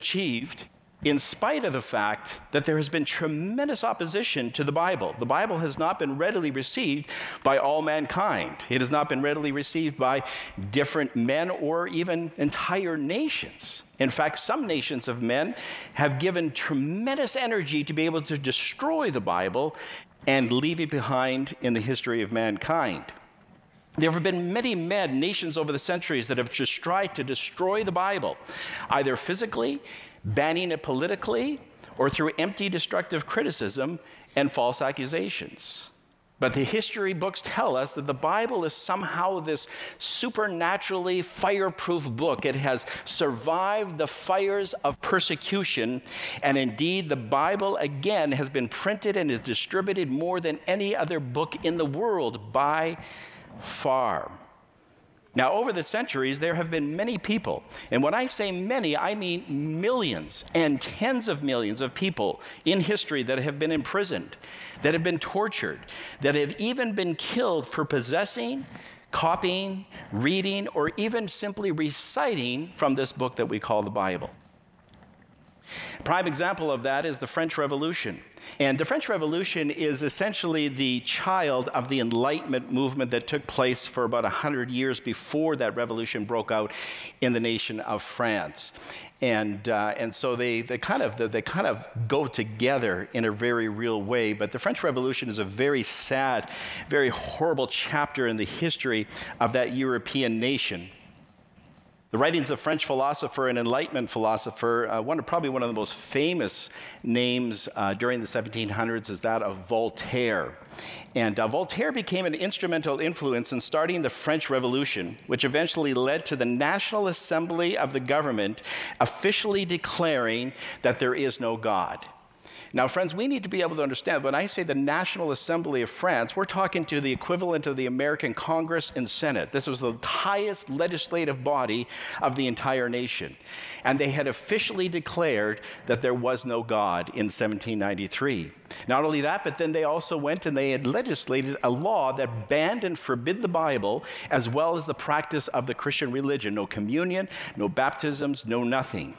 achieved in spite of the fact that there has been tremendous opposition to the Bible. The Bible has not been readily received by all mankind. It has not been readily received by different men or even entire nations. In fact, some nations of men have given tremendous energy to be able to destroy the Bible and leave it behind in the history of mankind. There have been many men, nations over the centuries that have just tried to destroy the Bible, either physically, banning it politically, or through empty destructive criticism and false accusations. But the history books tell us that the Bible is somehow this supernaturally fireproof book. It has survived the fires of persecution, and indeed the Bible again has been printed and is distributed more than any other book in the world by far. Now, over the centuries, there have been many people, and when I say many, I mean millions and tens of millions of people in history that have been imprisoned, that have been tortured, that have even been killed for possessing, copying, reading, or even simply reciting from this book that we call the Bible. A prime example of that is the French Revolution. And the French Revolution is essentially the child of the Enlightenment movement that took place for about 100 years before that revolution broke out in the nation of France. And so they kind of go together in a very real way. But the French Revolution is a very sad, very horrible chapter in the history of that European nation. The writings of French philosopher and Enlightenment philosopher, probably one of the most famous names during the 1700s is that of Voltaire. And Voltaire became an instrumental influence in starting the French Revolution, which eventually led to the National Assembly of the government officially declaring that there is no God. Now, friends, we need to be able to understand, when I say the National Assembly of France, we're talking to the equivalent of the American Congress and Senate. This was the highest legislative body of the entire nation. And they had officially declared that there was no God in 1793. Not only that, but then they also went and they had legislated a law that banned and forbid the Bible, as well as the practice of the Christian religion. No communion, no baptisms, no nothing.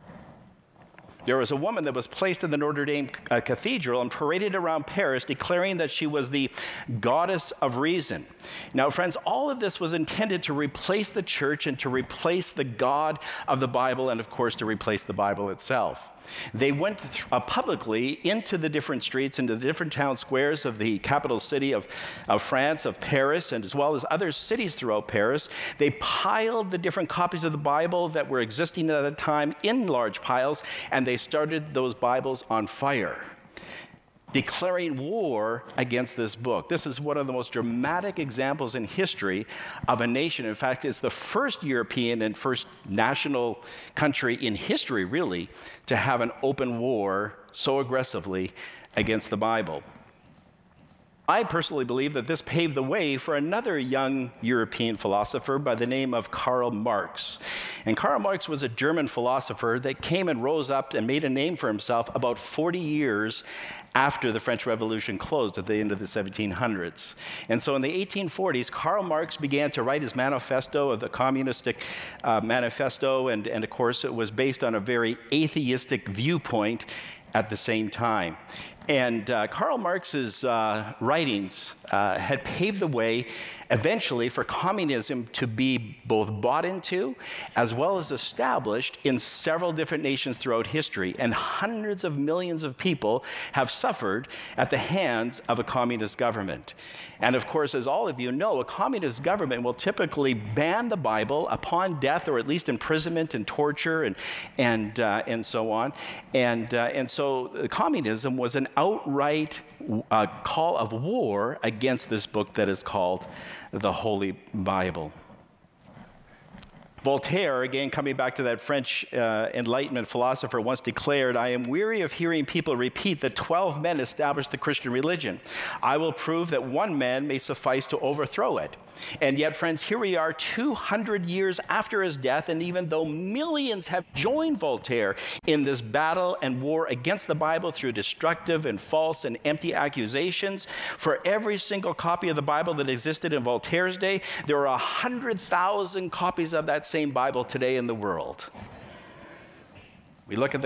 There was a woman that was placed in the Notre Dame Cathedral and paraded around Paris, declaring that she was the goddess of reason. Now, friends, all of this was intended to replace the church and to replace the God of the Bible, and of course, to replace the Bible itself. They went publicly into the different streets, into the different town squares of the capital city of France, of Paris, and as well as other cities throughout Paris. They piled the different copies of the Bible that were existing at the time in large piles, and they started those Bibles on fire, declaring war against this book. This is one of the most dramatic examples in history of a nation. In fact, it's the first European and first national country in history, really, to have an open war so aggressively against the Bible. I personally believe that this paved the way for another young European philosopher by the name of Karl Marx. And Karl Marx was a German philosopher that came and rose up and made a name for himself about 40 years after the French Revolution closed at the end of the 1700s. And so in the 1840s, Karl Marx began to write his manifesto, of the communistic manifesto, and of course it was based on a very atheistic viewpoint at the same time. And Karl Marx's writings had paved the way eventually for communism to be both bought into as well as established in several different nations throughout history. And hundreds of millions of people have suffered at the hands of a communist government. And of course, as all of you know, a communist government will typically ban the Bible upon death, or at least imprisonment and torture and so on. And so communism was an outright call of war against this book that is called the Holy Bible. Voltaire, again coming back to that French Enlightenment philosopher, once declared, "I am weary of hearing people repeat that 12 men established the Christian religion. I will prove that one man may suffice to overthrow it." And yet, friends, here we are 200 years after his death, and even though millions have joined Voltaire in this battle and war against the Bible through destructive and false and empty accusations, for every single copy of the Bible that existed in Voltaire's day, there are 100,000 copies of that same Bible today in the world. We look at the